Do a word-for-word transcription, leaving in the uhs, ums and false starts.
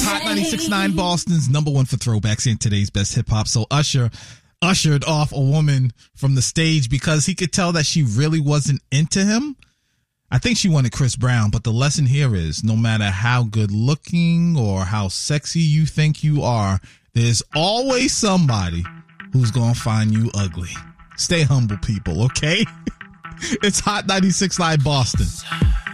Hot ninety-six point nine Boston's number one for throwbacks and today's best hip hop. So Usher ushered off a woman from the stage because he could tell that she really wasn't into him. I think she wanted Chris Brown, but the lesson here is no matter how good looking or how sexy you think you are, there's always somebody who's going to find you ugly. Stay humble, people, okay? It's Hot ninety-six point nine Boston.